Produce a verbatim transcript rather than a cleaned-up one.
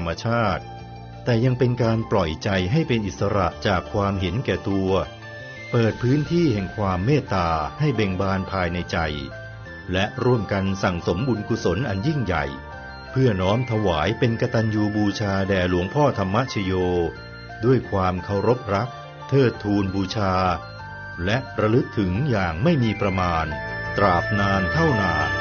มชาติแต่ยังเป็นการปล่อยใจให้เป็นอิสระจากความเห็นแก่ตัวเปิดพื้นที่แห่งความเมตตาให้เบ่งบานภายในใจและร่วมกันสั่งสมบุญกุศลอันยิ่งใหญ่เพื่อน้อมถวายเป็นกตัญญูบูชาแด่หลวงพ่อธรรมชโยด้วยความเคารพรักเทิดทูนบูชาและระลึกถึงอย่างไม่มีประมาณตราบนานเท่านาน